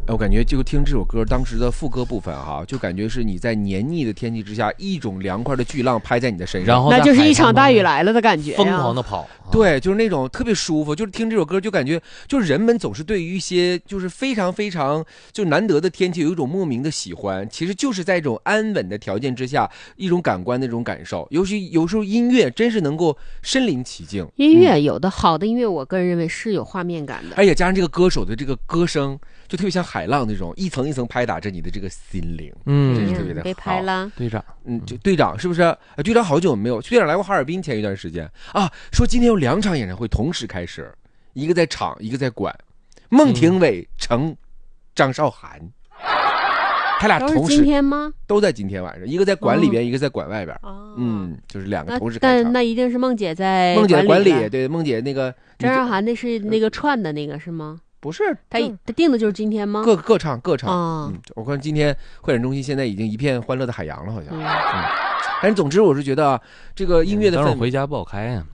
我感觉就听这首歌当时的副歌部分哈，就感觉是你在黏腻的天气之下，一种凉快的巨浪拍在你的身上， 然后那就是一场大雨来了的感觉， 疯狂的跑。 对，就是那种特别舒服，就是听这首歌就感觉，就是人们总是对于一些就是非常非常就难得的天气有一种莫名的喜欢，其实就是在一种安稳的条件之下，一种感官的这种感受。尤其有时候音乐真是能够身临其境。 音乐有的好的音乐，我个人认为是有画面感的， 而且加上这个歌手的这个歌声，就特别像海浪那种一层一层拍打着你的这个心灵。真是特别的好。 被拍了。 队长， 就队长是不是？队长好久没有，队长来过哈尔滨前一段时间啊，说今天有2场演唱会同时开始，一个在场，一个在馆，孟庭苇成张韶涵，他俩同时都是今天吗？ 都在今天晚上，一个在馆里边，一个在馆外边。就是2个同时开场。 那一定是孟姐在孟姐的馆里， 里， 对，孟姐那个张韶涵那是那个串的那个是吗？ 不是， 他定的就是今天吗？ 各唱。我看今天会展中心现在已经一片欢乐的海洋了，好像。但是总之我是觉得这个音乐的氛围回家不好开呀。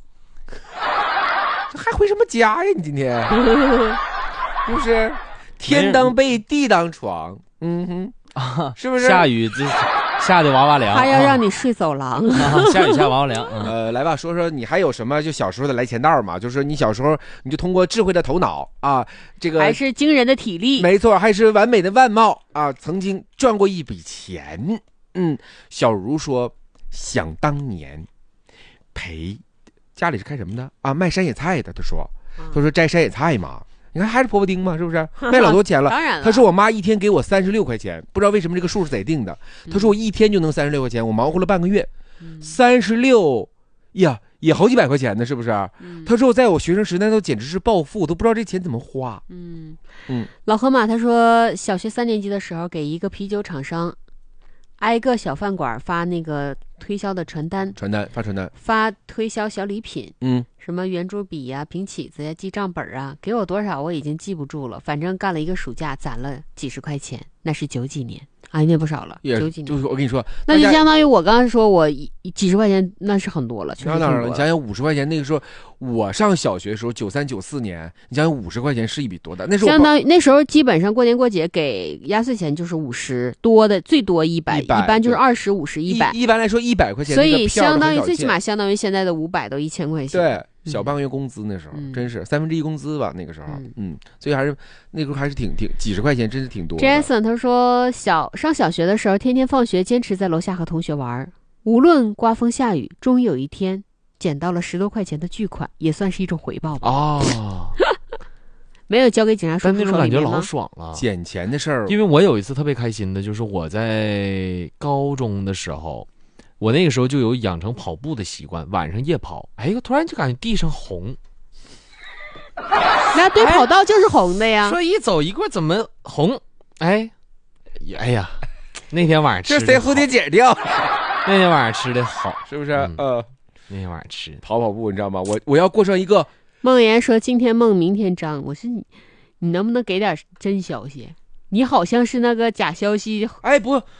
还回什么家呀？你今天不是天当被地当床，是不是？ 下雨就下的哇哇凉， 他要让你睡走廊。 下雨下哇哇凉。 来吧，说说你还有什么就小时候的来钱道嘛？就是说你小时候你就通过智慧的头脑啊，这个还是惊人的体力， 没错，还是完美的外貌啊，曾经赚过一笔钱。小茹说，想当年陪家里是开什么的啊？卖山野菜的。他说摘山野菜嘛，你看还是婆婆丁嘛，是不是卖老多钱了？ 当然了。 他说我妈一天给我36块钱，不知道为什么这个数是谁定的。他说我一天就能36块钱，我忙活了半个月，36呀也好几百块钱呢，是不是？他说我在我学生时代都简直是暴富，我都不知道这钱怎么花。 老河马他说，小学3年级的时候给一个啤酒厂商挨个小饭馆发那个推销的传单，发推销小礼品，什么圆珠笔呀、平起子呀、记账本啊，给我多少我已经记不住了，反正干了一个暑假，攒了几十块钱，那是90几年啊，那不少了，90几年。 就是我跟你说， 那就相当于我刚刚说我几十块钱，那是很多了，确实挺多了。 当然了，你想想50块钱，那个时候我上小学的时候93、94年，你想想50块钱是一笔多的，那时候相当于那时候基本上过年过节给压岁钱就是50多的，最多100，一般就是20、50、100。 一般来说100块钱， 所以相当于最起码相当于现在的500都1000块钱。 对。小半个月工资那时候，真是1/3工资吧那个时候，所以还是那时候还是挺几十块钱，真是挺多的。 Jason 他说上小学的时候，天天放学坚持在楼下和同学玩，无论刮风下雨，终于有一天捡到了10多块钱的巨款，也算是一种回报吧。没有交给警察叔叔手里面吗？ 但那种感觉老爽了， 捡钱的事儿。 因为我有一次特别开心的，就是我在高中的时候。我那个时候就有养成跑步的习惯，晚上夜跑，我突然就感觉地上红， 那对跑道就是红的呀。 说一走一过怎么红？哎呀，那天晚上吃这谁蝴蝶结掉？ 那天晚上吃的好， 是不是？ 那天晚上吃跑步，你知道吗？我要过上一个。 梦妍说今天梦明天张，我说你能不能给点真消息？你好像是那个假消息。 不